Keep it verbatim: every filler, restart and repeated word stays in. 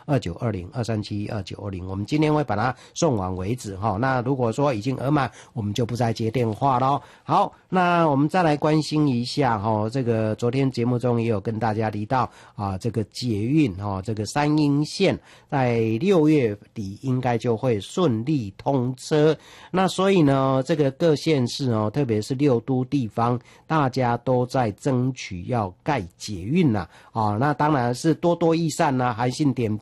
二九二零二三七二九二零，我们今天会把它送完为止哈。那如果说已经额满，我们就不再接电话咯。好，那我们再来关心一下哈，这个昨天节目中也有跟大家提到啊，这个捷运哈，这个三鶯线在六月底应该就会顺利通车。那所以呢，这个各县市哦，特别是六都地方，大家都在争取要盖捷运啦啊。那当然是多多益善啦，韩信点